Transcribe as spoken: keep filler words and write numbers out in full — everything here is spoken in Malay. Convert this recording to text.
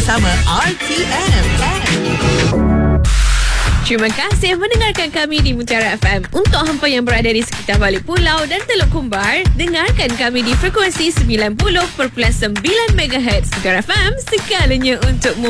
bersama R T M. Terima kasih mendengarkan kami di Mutiara F M. Untuk hampa yang berada di sekitar Balik Pulau dan Teluk Kumbar, dengarkan kami di frekuensi sembilan puluh perpuluhan sembilan megahertz. Mutiara F M, segalanya untukmu.